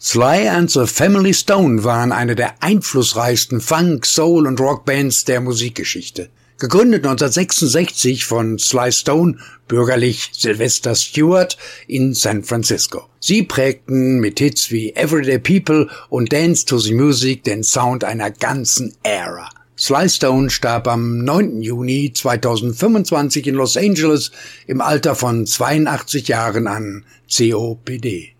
Sly and the Family Stone waren eine der einflussreichsten Funk-, Soul- und Rockbands der Musikgeschichte. Gegründet 1966 von Sly Stone, bürgerlich Sylvester Stewart, in San Francisco. Sie prägten mit Hits wie Everyday People und Dance to the Music den Sound einer ganzen Ära. Sly Stone starb am 9. Juni 2025 in Los Angeles im Alter von 82 Jahren an COPD.